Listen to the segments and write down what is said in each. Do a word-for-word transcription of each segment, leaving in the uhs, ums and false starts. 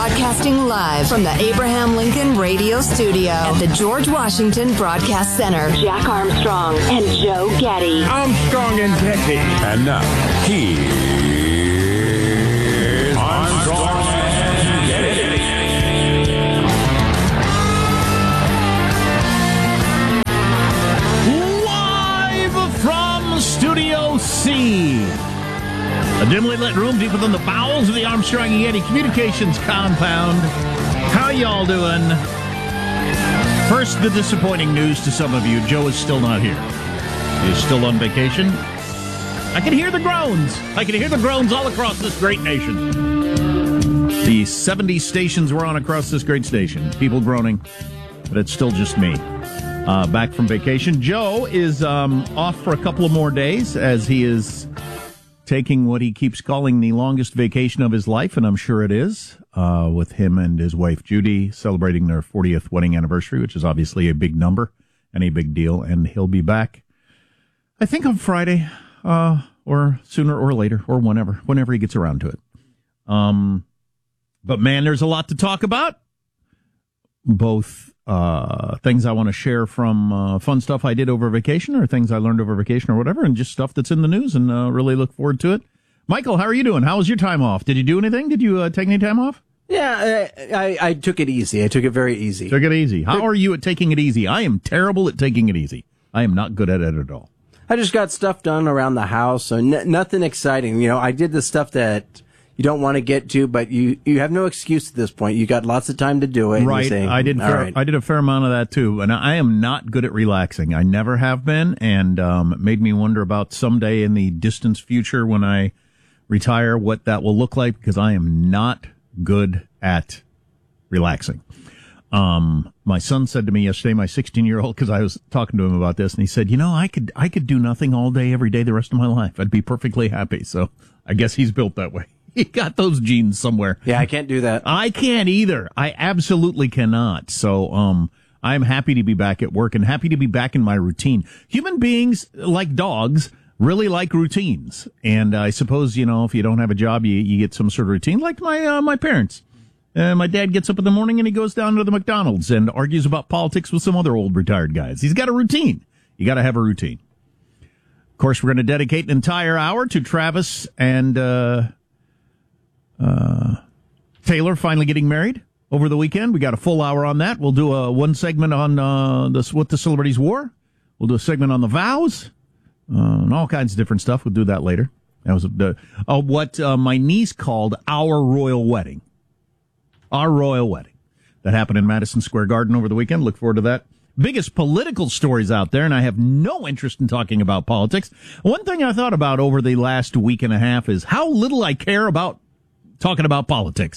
Broadcasting live from the Abraham Lincoln Radio Studio at the George Washington Broadcast Center. Jack Armstrong and Joe Getty. Armstrong and Getty. And now, here's Armstrong and Getty. Live from Studio C. A dimly lit room deep within the bowels of the Armstrong and Getty Communications compound. How y'all doing? First, the disappointing news to some of you. Joe is still not here. He's still on vacation. I can hear the groans. I can hear the groans all across this great nation. The seventy stations we're on across this great station. People groaning, but it's still just me. Uh, back from vacation. Joe is um, off for a couple of more days as he is taking what he keeps calling the longest vacation of his life, and I'm sure it is, uh, with him and his wife, Judy, celebrating their fortieth wedding anniversary, which is obviously a big number and a big deal, and he'll be back, I think, on Friday, uh, or sooner or later, or whenever, whenever he gets around to it. Um, but, man, there's a lot to talk about, both uh, things I want to share from uh, fun stuff I did over vacation or things I learned over vacation or whatever, and just stuff that's in the news, and uh, really look forward to it. Michael, how are you doing? How was your time off? Did you do anything? Did you uh, take any time off? Yeah, I, I, I took it easy. I took it very easy. Took it easy. How are you at taking it easy? I am terrible at taking it easy. I am not good at it at all. I just got stuff done around the house, so n- nothing exciting. You know, I did the stuff that you don't want to get to, but you, you have no excuse at this point. You got lots of time to do it. Right. Saying, I did. Fair, right. I did a fair amount of that too, and I am not good at relaxing. I never have been, and um, it made me wonder about someday in the distant future when I retire what that will look like, because I am not good at relaxing. Um, my son said to me yesterday, my sixteen-year-old, because I was talking to him about this, and he said, you know, I could I could do nothing all day, every day, the rest of my life. I'd be perfectly happy. So I guess he's built that way. He got those genes somewhere. Yeah, I can't do that. I can't either. I absolutely cannot. So, um, I'm happy to be back at work and happy to be back in my routine. Human beings, like dogs, really like routines. And I suppose, you know, if you don't have a job, you, you get some sort of routine, like my, uh, my parents. Uh, my dad gets up in the morning and he goes down to the McDonald's and argues about politics with some other old retired guys. He's got a routine. You got to have a routine. Of course, we're going to dedicate an entire hour to Travis and, uh, Uh, Taylor finally getting married over the weekend. We got a full hour on that. We'll do a one segment on uh, this, what the celebrities wore. We'll do a segment on the vows uh, and all kinds of different stuff. We'll do that later. That was uh, uh, what uh, my niece called our royal wedding. Our royal wedding that happened in Madison Square Garden over the weekend. Look forward to that. Biggest political stories out there, and I have no interest in talking about politics. One thing I thought about over the last week and a half is how little I care about talking about politics.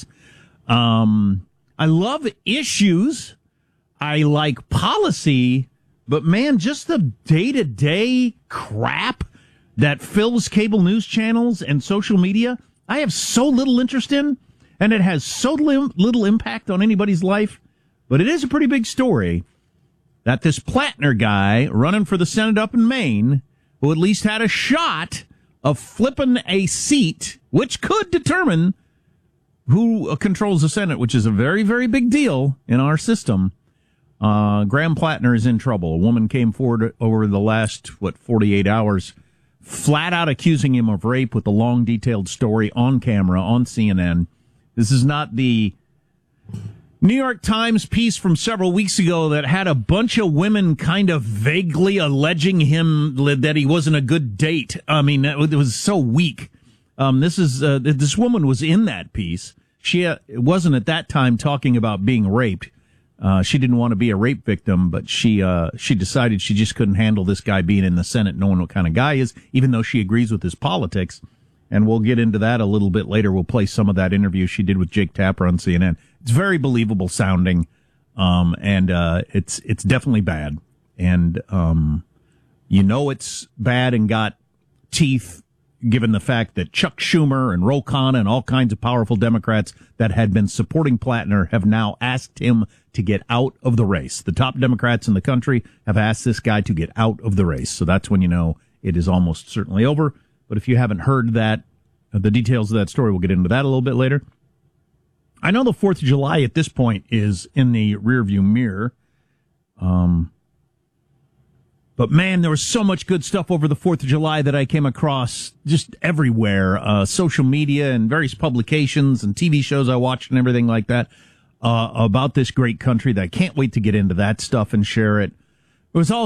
Um, I love issues. I like policy, but man, just the day-to-day crap that fills cable news channels and social media, I have so little interest in, and it has so lim- little impact on anybody's life. But it is a pretty big story that this Plattner guy running for the Senate up in Maine, who at least had a shot of flipping a seat, which could determine who controls the Senate, which is a very, very big deal in our system. Uh, Graham Plattner is in trouble. A woman came forward over the last, what, forty-eight hours, flat out accusing him of rape with a long, detailed story on camera on C N N. This is not the New York Times piece from several weeks ago that had a bunch of women kind of vaguely alleging him that he wasn't a good date. I mean, it was so weak. Um, this is, uh, this woman was in that piece. She uh, wasn't at that time talking about being raped. Uh, she didn't want to be a rape victim, but she, uh, she decided she just couldn't handle this guy being in the Senate, knowing what kind of guy he is, even though she agrees with his politics. And we'll get into that a little bit later. We'll play some of that interview she did with Jake Tapper on C N N. It's very believable sounding. Um, and, uh, it's, it's definitely bad. And, um, you know, it's bad and got teeth, given the fact that Chuck Schumer and Ro Khanna and all kinds of powerful Democrats that had been supporting Plattner have now asked him to get out of the race. The top Democrats in the country have asked this guy to get out of the race. So that's when you know it is almost certainly over. But if you haven't heard that, uh, the details of that story, we'll get into that a little bit later. I know the fourth of July at this point is in the rearview mirror. Um, but man, there was so much good stuff over the fourth of July that I came across just everywhere. Uh, social media and various publications and T V shows I watched and everything like that, uh, about this great country that I can't wait to get into that stuff and share it. It was all